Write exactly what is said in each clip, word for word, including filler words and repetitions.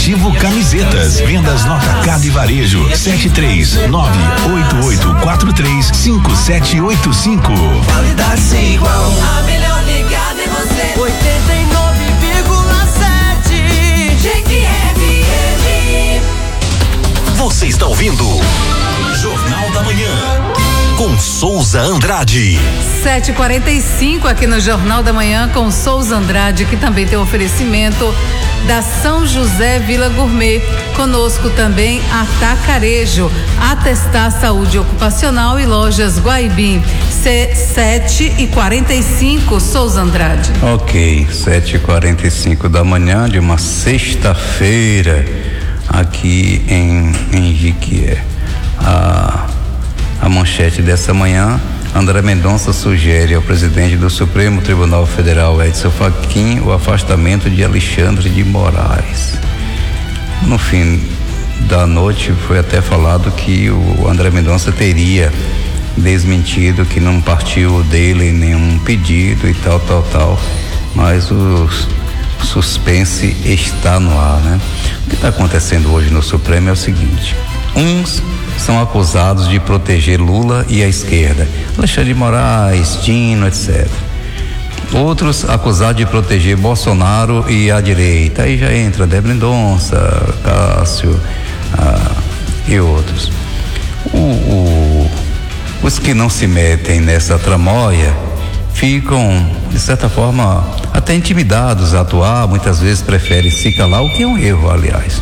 Esportivo Camisetas. Vendas no atacado e varejo. sete três nove oito oito quatro três cinco sete oito cinco. Qualidade sem igual. A melhor ligada em você. oitenta e nove vírgula sete. G F M. Você está ouvindo Jornal da Manhã com Souza Andrade. sete e quarenta e cinco aqui no Jornal da Manhã com Souza Andrade, que também tem oferecimento da São José Vila Gourmet. Conosco também Atacarejo, Atestar Saúde Ocupacional e Lojas Guaibim. sete e quarenta e cinco, Souza Andrade. Ok, sete e quarenta e cinco da manhã de uma sexta-feira aqui em, em Jiquié. A, a manchete dessa manhã: André Mendonça sugere ao presidente do Supremo Tribunal Federal, Edson Fachin, o afastamento de Alexandre de Moraes. No fim da noite foi até falado que o André Mendonça teria desmentido, que não partiu dele nenhum pedido e tal, tal, tal, mas o suspense está no ar, né? O que está acontecendo hoje no Supremo é o seguinte: uns são acusados de proteger Lula e a esquerda, Alexandre de Moraes, Dino, etcétera. Outros acusados de proteger Bolsonaro e a direita, aí já entra André Mendonça, Cássio ah, e outros. O, o, os que não se metem nessa tramóia ficam, de certa forma, até intimidados a atuar, muitas vezes preferem se calar, o que é um erro, aliás.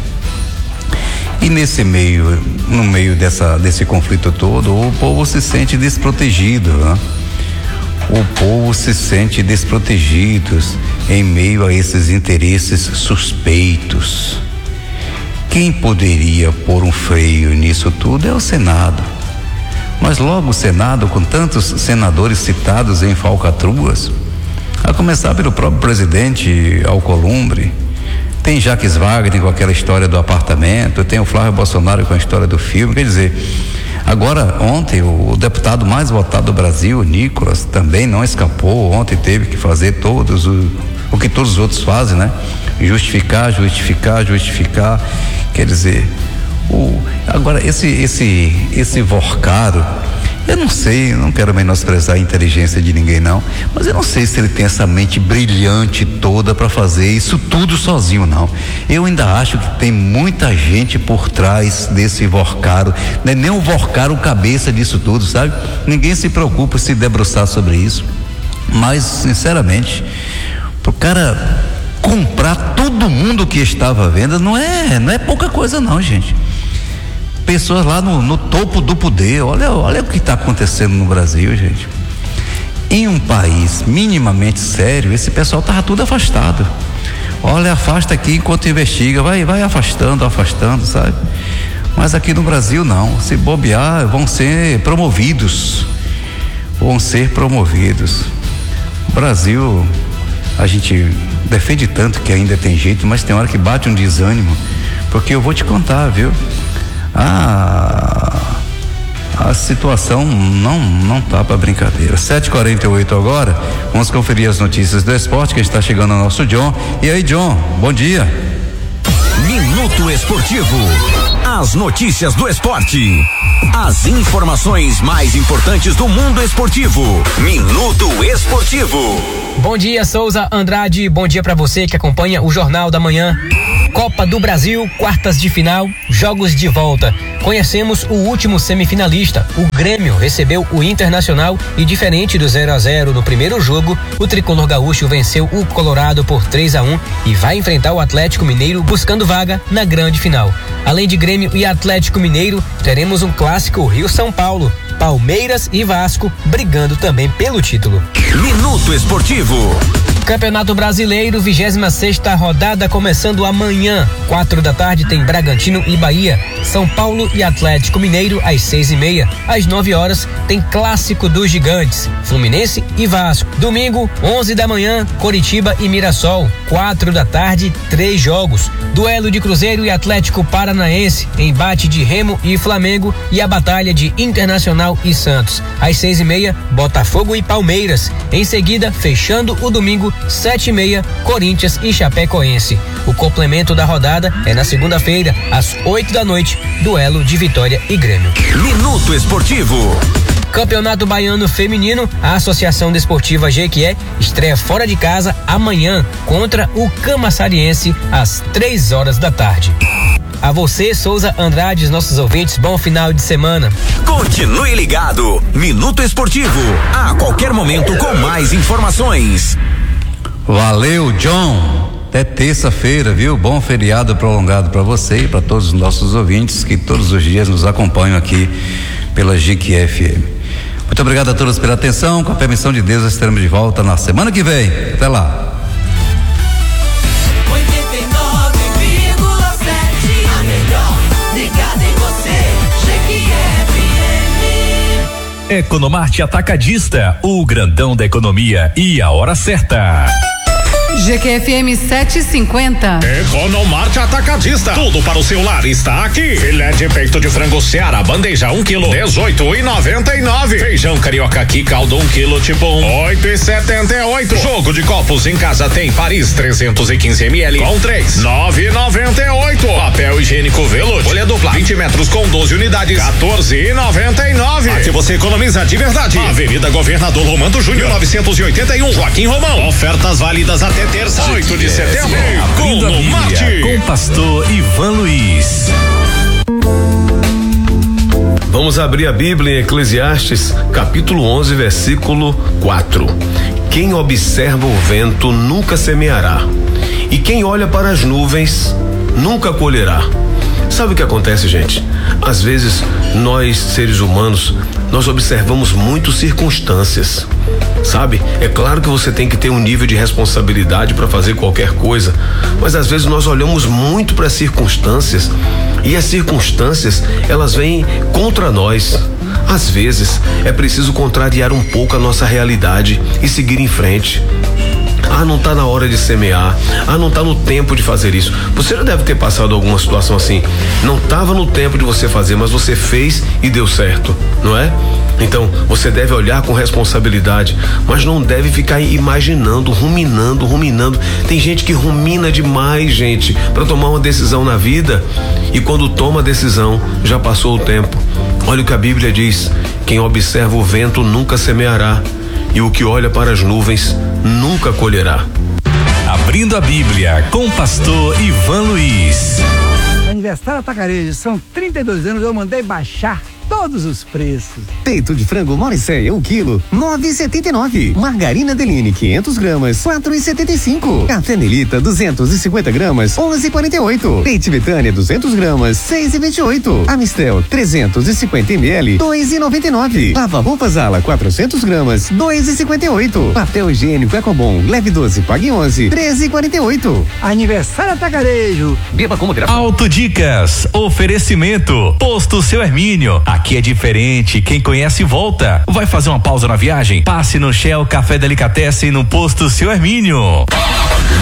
E nesse meio, no meio dessa, desse conflito todo, o povo se sente desprotegido, né? O povo se sente desprotegido em meio a esses interesses suspeitos. Quem poderia pôr um freio nisso tudo é o Senado. Mas logo o Senado, com tantos senadores citados em falcatruas, a começar pelo próprio presidente Alcolumbre, tem Jacques Wagner com aquela história do apartamento, tem o Flávio Bolsonaro com a história do filme. Quer dizer, agora ontem o, o deputado mais votado do Brasil, o Nicolas, também não escapou. Ontem teve que fazer todos o, o que todos os outros fazem, né? Justificar, justificar, justificar. Quer dizer, o, agora esse esse esse Vorcaro, eu não sei, não quero menosprezar a inteligência de ninguém não, mas eu não sei se ele tem essa mente brilhante toda para fazer isso tudo sozinho, não. Eu ainda acho que tem muita gente por trás desse Vorcaro, não é nem o Vorcaro cabeça disso tudo, sabe? Ninguém se preocupa se debruçar sobre isso, mas sinceramente, pro cara comprar todo mundo que estava à venda, não é, não é pouca coisa não, gente. Pessoas lá no, no topo do poder, olha, olha o que está acontecendo no Brasil, gente. Em um país minimamente sério, esse pessoal estava tudo afastado. Olha, afasta aqui enquanto investiga, vai, vai afastando, afastando, sabe? Mas aqui no Brasil não, se bobear, vão ser promovidos, vão ser promovidos. O Brasil, a gente defende tanto que ainda tem jeito, mas tem hora que bate um desânimo, porque eu vou te contar, viu? Ah, a situação não não tá para brincadeira. sete e quarenta e oito agora, vamos conferir as notícias do esporte, que está chegando o nosso John. E aí, John, bom dia. Minuto Esportivo. As notícias do esporte. As informações mais importantes do mundo esportivo. Minuto Esportivo. Bom dia, Souza Andrade. Bom dia para você que acompanha o Jornal da Manhã. Copa do Brasil, quartas de final, jogos de volta. Conhecemos o último semifinalista. O Grêmio recebeu o Internacional e, diferente do zero a zero no primeiro jogo, o tricolor gaúcho venceu o Colorado por três a um e vai enfrentar o Atlético Mineiro buscando vaga na grande final. Além de Grêmio e Atlético Mineiro, teremos um clássico Rio-São Paulo, Palmeiras e Vasco brigando também pelo título. Minuto Esportivo. Campeonato Brasileiro, vigésima sexta rodada começando amanhã. Quatro da tarde tem Bragantino e Bahia. São Paulo e Atlético Mineiro às seis e meia. Às nove horas tem Clássico dos Gigantes, Fluminense e Vasco. Domingo, onze da manhã, Coritiba e Mirassol. Quatro da tarde, três jogos. Duelo de Cruzeiro e Atlético Paranaense. Embate de Remo e Flamengo e a batalha de Internacional e Santos. Às seis e meia, Botafogo e Palmeiras. Em seguida, fechando o domingo, sete e meia, Corinthians e Chapecoense. O complemento da rodada é na segunda-feira, às oito da noite, duelo de Vitória e Grêmio. Minuto Esportivo. Campeonato Baiano Feminino, a Associação Desportiva Jequié estreia fora de casa amanhã contra o Camaçariense às três horas da tarde. A você, Souza Andrade, nossos ouvintes, bom final de semana. Continue ligado. Minuto Esportivo, a qualquer momento com mais informações. Valeu, John. Até terça-feira, viu? Bom feriado prolongado para você e para todos os nossos ouvintes que todos os dias nos acompanham aqui pela Jequié F M. Muito obrigado a todos pela atenção. Com a permissão de Deus, estaremos de volta na semana que vem. Até lá. oitenta e nove vírgula sete, a melhor ligada em você, Jequié F M. Economarte Atacadista, o grandão da economia e a hora certa. G Q F M sete e cinquenta. Economarte Atacadista. Tudo para o seu lar está aqui. Filé de peito de frango Seara, bandeja um quilo, dezoito e noventa e nove. Feijão carioca aqui, caldo um quilo tipo um, oito e setenta e oito. Jogo de copos em casa tem Paris trezentos e quinze mililitros com três, nove e noventa e oito. Papel higiênico Velude, folha dupla, vinte metros com doze unidades, quatorze e noventa e nove. Aqui você economiza de verdade. Avenida Governador Romano Júnior, novecentos e oitenta e um, Joaquim Romão. Ofertas válidas até terça, oito de setembro. Abrindo a Bíblia com o pastor Ivan Luiz. Vamos abrir a Bíblia em Eclesiastes, capítulo onze, versículo quatro. Quem observa o vento nunca semeará, e quem olha para as nuvens nunca colherá. Sabe o que acontece, gente? Às vezes, nós, seres humanos, nós observamos muito circunstâncias, sabe? É claro que você tem que ter um nível de responsabilidade para fazer qualquer coisa, mas às vezes nós olhamos muito para as circunstâncias e as circunstâncias, elas vêm contra nós. Às vezes, é preciso contrariar um pouco a nossa realidade e seguir em frente. Ah, não tá na hora de semear. Ah, não tá no tempo de fazer isso. Você já deve ter passado alguma situação assim. Não tava no tempo de você fazer, mas você fez e deu certo, não é? Então, você deve olhar com responsabilidade, mas não deve ficar imaginando, ruminando, ruminando. Tem gente que rumina demais, gente, para tomar uma decisão na vida, e quando toma a decisão, já passou o tempo. Olha o que a Bíblia diz: quem observa o vento nunca semeará, e o que olha para as nuvens nunca colherá. Abrindo a Bíblia com o pastor Ivan Luiz. Aniversário Atacarejo, são trinta e dois anos, eu mandei baixar todos os preços. Peito de frango Moricéia, um quilo, nove e setenta e nove. Margarina Deline, quinhentos gramas, quatro e setenta e cinco. Café Nelita, duzentos e cinquenta gramas, onze e quarenta e oito. Leite Betânia, duzentos gramas, seis e vinte e oito. Amistel, trezentos e cinquenta mililitros, dois e noventa e nove. Lava roupas Ala, quatrocentos gramas, dois e cinquenta e oito. Papel higiênico Ecobon, leve doze, pague onze, treze e quarenta e oito. Aniversário Atacarejo. Beba como grava. Autodicas, oferecimento, Posto Seu Hermínio. Aqui é diferente, quem conhece volta. Vai fazer uma pausa na viagem? Passe no Shell Café Delicatessen no Posto Seu Hermínio.